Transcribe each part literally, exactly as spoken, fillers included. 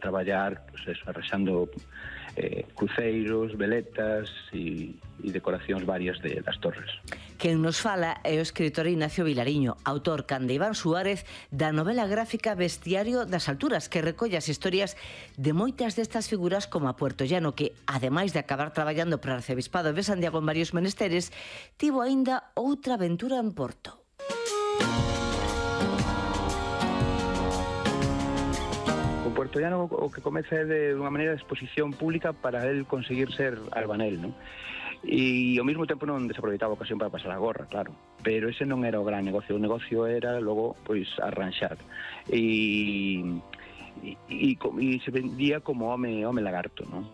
traballar, pues eso, arrexando eh, cruceiros, veletas e, e decoracións varias de, das torres. Quen nos fala é o escritor Ignacio Vilariño, autor canda Iván Suárez da novela gráfica Bestiario das Alturas, que recolle as historias de moitas destas figuras como a Puertollano, que, ademais de acabar traballando para o Arcebispado de Santiago en varios menesteres, tivo aínda outra aventura en Porto. Puertollano o que comeza é de unha maneira de exposición pública para el conseguir ser albanel, non? E ao mesmo tempo non desaproveitaba a ocasión para pasar a gorra, claro, pero ese non era o gran negocio, o negocio era logo pois arranxar e, e, e, e se vendía como home, home lagarto, non?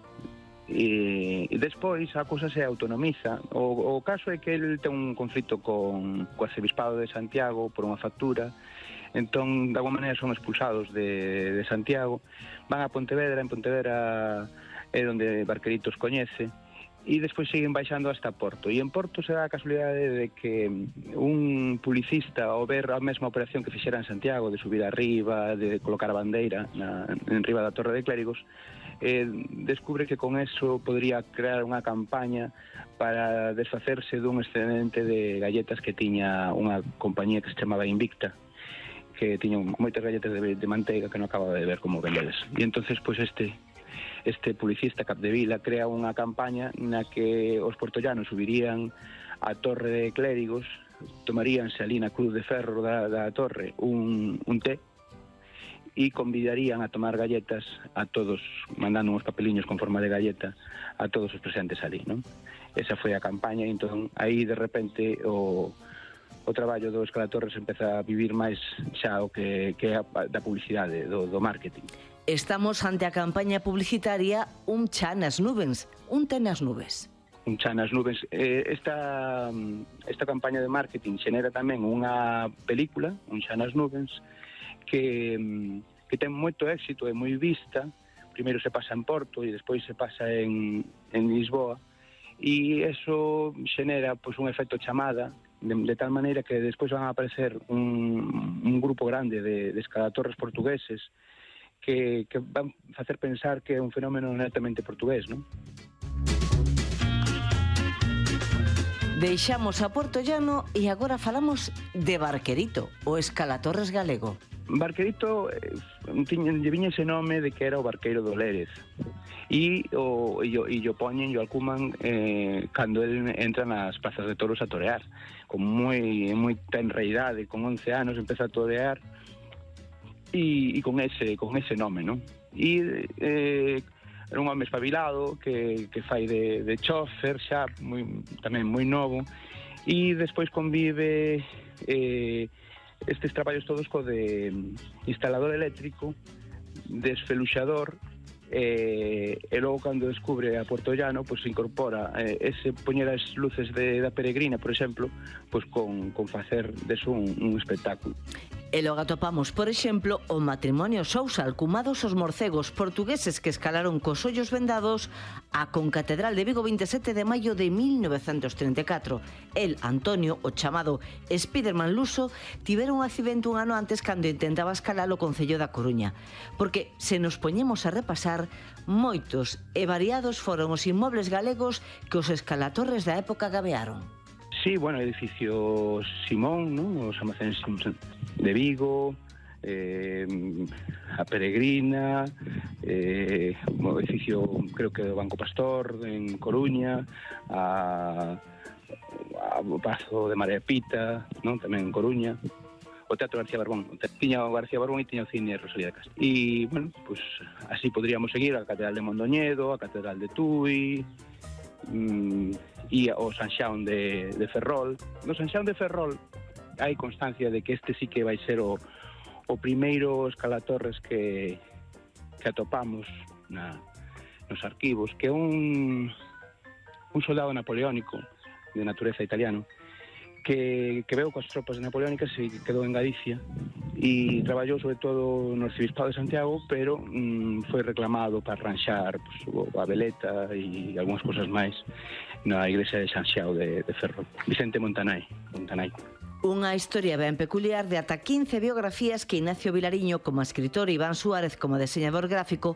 E, e despois a cousa se autonomiza. O, o caso é que el ten un conflito con co Arcebispado de Santiago por unha factura. Entón, de alguma maneira, son expulsados de, de Santiago, van a Pontevedra, en Pontevedra é onde Barqueritos coñece, e despois siguen baixando hasta Porto. E en Porto se dá a casualidade de que un publicista, ao ver a mesma operación que fixera en Santiago, de subir arriba, de colocar a bandeira na, en riba da Torre de Clérigos, eh, descubre que con eso podría crear unha campaña para desfacerse dun excedente de galletas que tiña unha compañía que se chamaba Invicta, que tiñan moitas galletas de, de manteiga que non acababa de ver como vendeles. E entonces, pois, este este publicista Capdevila crea unha campaña na que os puertollanos subirían a Torre de Clérigos, tomaríanse ali na cruz de ferro da, da torre un, un té e convidarían a tomar galletas a todos, mandando uns papeliños con forma de galleta a todos os presentes ali, non? Esa foi a campaña, e entón aí de repente o o traballo do Escalatorres empeza a vivir máis xa o que, que é da publicidade, do, do marketing. Estamos ante a campaña publicitaria Un Cha nas nubes, un té nas nubes. Un Cha nas nubes. Eh, esta, esta campaña de marketing xenera tamén unha película, Un Cha nas nubes, que, que ten moito éxito, é moi vista. Primeiro se pasa en Porto e despois se pasa en, en Lisboa, e eso xenera pois, un efecto chamada, De, de tal maneira que despois van a aparecer un, un grupo grande de, de escalatorres portugueses que, que van a facer pensar que é un fenómeno netamente portugués, non? Deixamos a Puertollano e agora falamos de Barquerito, o escalatorres galego. Barquerito eh, tiña, lle viña ese nome de que era o barqueiro do Lérez, e o, e o, e o poñen, e o alcuman eh, cando el entra nas plazas de toros a torear, con moi, moi tenra idade, con once anos empeza a torear, e, e con ese con ese nome, non? E eh, era un home espabilado que, que fai de, de chofer xa, moi, tamén moi novo, e despois convive eh, estes traballos todos co de instalador eléctrico, desfeluxador, eh, e logo cando descubre a Puertollano, pois se incorpora eh, ese poñer as luces de, da Peregrina, por exemplo, pois con, con facer deso un, un espectáculo. E logo atopamos, por exemplo, o matrimonio Sousa, alcumados os morcegos portugueses que escalaron cos ollos vendados a concatedral de Vigo veinte e sete de maio de mil novecentos trinta e catro. El, Antonio, o chamado Spiderman luso, tiveron un accidente un ano antes cando intentaba escalar o Concello da Coruña. Porque, se nos poñemos a repasar, moitos e variados foron os inmobles galegos que os escalatorres da época gabearon. Sí, bueno, edificio Simón, ¿no? Os almacenes de Vigo, eh, a Peregrina, eh, o edificio, creo que do Banco Pastor en Coruña, a, a o Pazo de Marea Pita, ¿no? Tamén en Coruña, o Teatro García Barbón, tiña o García Barbón e tiña o cine Rosalía de Castro. E, bueno, pues así podríamos seguir a Catedral de Mondoñedo, a Catedral de Tui, mm, e o San Xaón de, de Ferrol. No San Xaón de Ferrol hai constancia de que este sí que vai ser o, o primeiro escalatorres que, que atopamos na, nos arquivos, que é un, un soldado napoleónico de natureza italiano que, que veu coas tropas napoleónicas e quedou en Galicia e traballou sobre todo no Arcebispado de Santiago, pero mm, foi reclamado para arranxar pues, a veleta e algunhas cosas máis na iglesia de San Xiao de, de Ferrol. Vicente Montanay, Montanay. Unha historia ben peculiar de ata quince biografías que Ignacio Vilariño, como escritor, e Iván Suárez, como diseñador gráfico,